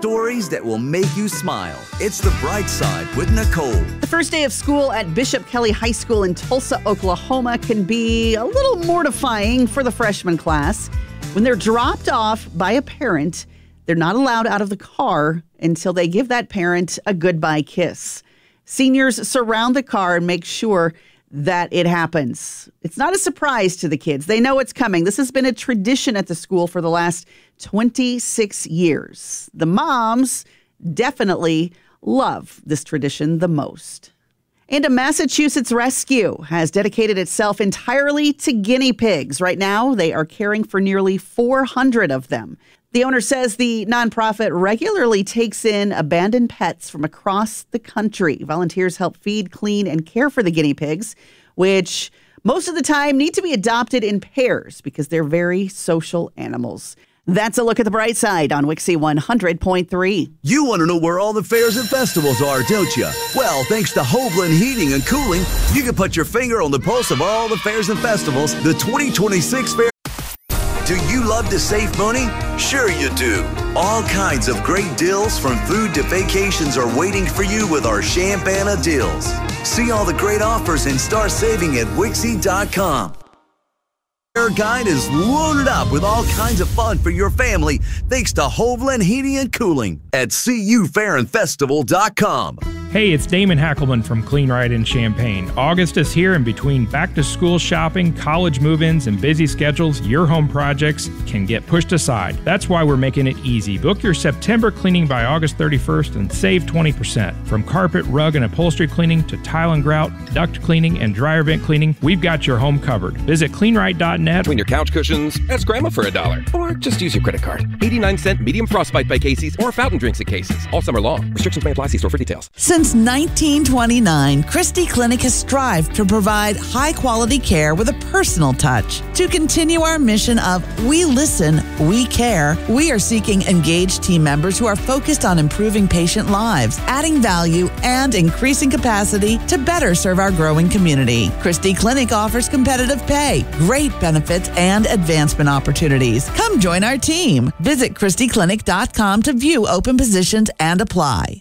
stories that will make you smile. It's The Bright Side with Nicole. The first day of school at Bishop Kelly High School in Tulsa, Oklahoma can be a little mortifying for the freshman class. When they're dropped off by a parent, they're not allowed out of the car until they give that parent a goodbye kiss. Seniors surround the car and make sure that it happens. It's not a surprise to the kids. They know it's coming. This has been a tradition at the school for the last 26 years. The moms definitely love this tradition the most. And a Massachusetts rescue has dedicated itself entirely to guinea pigs. Right now, they are caring for nearly 400 of them. The owner says the nonprofit regularly takes in abandoned pets from across the country. Volunteers help feed, clean, and care for the guinea pigs, which most of the time need to be adopted in pairs because they're very social animals. That's a look at the bright side on Wixie 100.3. You want to know where all the fairs and festivals are, don't you? Well, thanks to Hovland Heating and Cooling, you can put your finger on the pulse of all the fairs and festivals. The 2026 fair. Do you love to save money? Sure you do. All kinds of great deals from food to vacations are waiting for you with our Champana deals. See all the great offers and start saving at Wixie.com. Our guide is loaded up with all kinds of fun for your family thanks to Hovland Heating and Cooling at CUFairandFestival.com. Hey, it's Damon Hackelman from Clean Right in Champaign. August is here, and between back-to-school shopping, college move-ins, and busy schedules, your home projects can get pushed aside. That's why we're making it easy. Book your September cleaning by August 31st and save 20%. From carpet, rug, and upholstery cleaning to tile and grout, duct cleaning, and dryer vent cleaning, we've got your home covered. Visit cleanright.net. Between your couch cushions, ask Grandma for $1. Or just use your credit card. 89-cent medium frostbite by Casey's or fountain drinks at Casey's. All summer long. Restrictions may apply. See store for details. Since 1929, Christie Clinic has strived to provide high-quality care with a personal touch. To continue our mission of we listen, we care, we are seeking engaged team members who are focused on improving patient lives, adding value, and increasing capacity to better serve our growing community. Christie Clinic offers competitive pay, great benefits, and advancement opportunities. Come join our team. Visit ChristieClinic.com to view open positions and apply.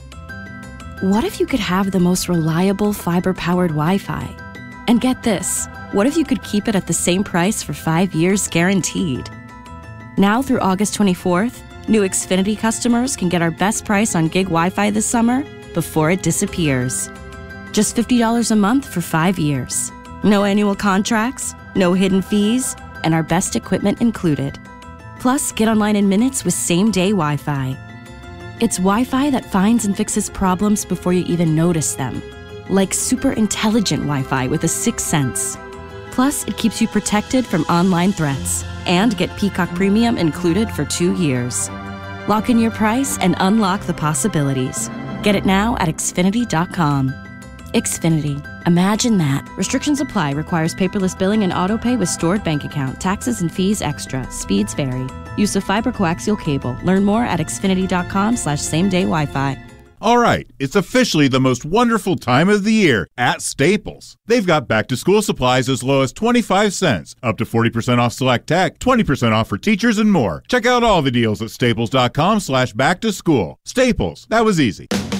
What if you could have the most reliable fiber-powered Wi-Fi? And get this, what if you could keep it at the same price for 5 years guaranteed? Now through August 24th, new Xfinity customers can get our best price on gig Wi-Fi this summer before it disappears. Just $50 a month for 5 years. No annual contracts, no hidden fees, and our best equipment included. Plus, get online in minutes with same-day Wi-Fi. It's Wi-Fi that finds and fixes problems before you even notice them. Like super intelligent Wi-Fi with a sixth sense. Plus, it keeps you protected from online threats. And get Peacock Premium included for 2 years. Lock in your price and unlock the possibilities. Get it now at Xfinity.com. Xfinity. Imagine that. Restrictions apply. Requires paperless billing and autopay with stored bank account. Taxes and fees extra. Speeds vary. Use of fiber coaxial cable. Learn more at Xfinity.com/same-day Wi-Fi. All right, it's officially the most wonderful time of the year at Staples. They've got back-to-school supplies as low as 25 cents, up to 40% off select tech, 20% off for teachers, and more. Check out all the deals at staples.com/back-to-school. Staples, that was easy.